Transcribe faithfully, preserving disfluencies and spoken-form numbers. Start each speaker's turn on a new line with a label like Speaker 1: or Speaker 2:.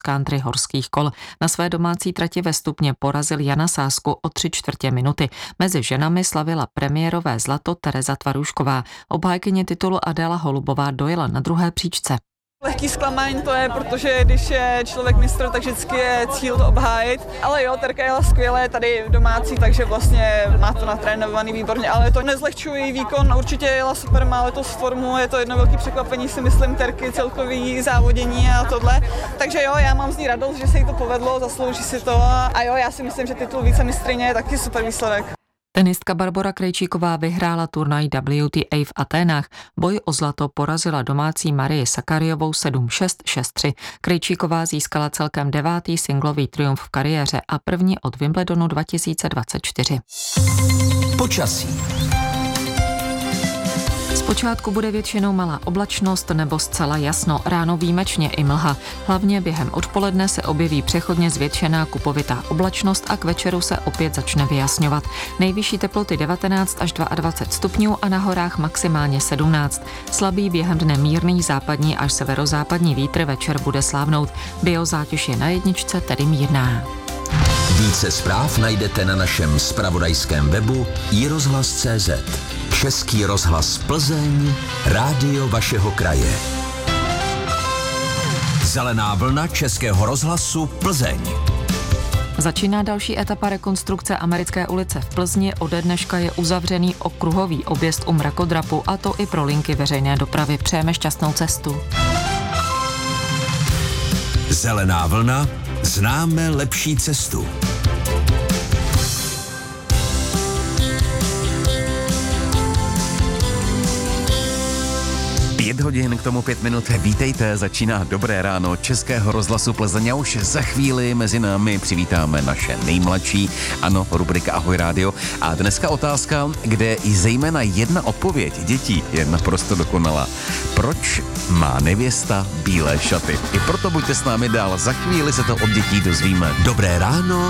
Speaker 1: country horských kol. Na své domácí trati ve Stupně porazil Jana Sázku o tři čtvrtě minuty. Mezi ženami slavila premiérové zlato Tereza Tvarůšková. Obhájkyně titulu Adéla Holubová dojela na druhé příčce.
Speaker 2: Lehký zklamání to je, protože když je člověk mistr, tak vždycky je cíl to obhájit. Ale jo, Terka jela skvěle tady domácí, takže vlastně má to natrénovaný výborně, ale to nezlehčuje její výkon, určitě jela super, má letos formu, je to jedno velké překvapení, si myslím, Terky, celkový závodění a tohle. Takže jo, já mám z ní radost, že se jí to povedlo, zaslouží si to a jo, já si myslím, že titul vicemistryně je taky super výsledek.
Speaker 1: Tenistka Barbora Krejčíková vyhrála turnaj W T A v Aténách. Boj o zlato porazila domácí Marii Sakariovou sedm šest šest tři. Krejčíková získala celkem devátý singlový triumf v kariéře a první od Wimbledonu dva tisíce dvacet čtyři.
Speaker 3: Počasí.
Speaker 1: Zpočátku bude většinou malá oblačnost nebo zcela jasno, ráno výjimečně i mlha. Hlavně během odpoledne se objeví přechodně zvětšená kupovitá oblačnost a k večeru se opět začne vyjasňovat. Nejvyšší teploty devatenáct až dvacet dva stupňů a na horách maximálně sedmnáct. Slabý během dne mírný západní až severozápadní vítr, večer bude slávnout. Biozátěž je na jedničce, tedy mírná.
Speaker 3: Více zpráv najdete na našem zpravodajském webu i rozhlas tečka cé zet. Český rozhlas Plzeň, rádio vašeho kraje. Zelená vlna Českého rozhlasu Plzeň.
Speaker 1: Začíná další etapa rekonstrukce Americké ulice v Plzni. Ode dneška je uzavřený okruhový objezd u mrakodrapu, a to i pro linky veřejné dopravy. Přejeme šťastnou cestu.
Speaker 3: Zelená vlna, známe lepší cestu.
Speaker 4: Pět hodin k tomu pět minut. Vítejte, začíná Dobré ráno Českého rozhlasu Plzeň a už za chvíli mezi námi přivítáme naše nejmladší, ano, rubrika Ahoj rádio. A dneska otázka, kde i zejména jedna odpověď dětí je naprosto dokonalá. Proč má nevěsta bílé šaty? I proto buďte s námi dál, za chvíli se to od dětí dozvíme.
Speaker 3: Dobré ráno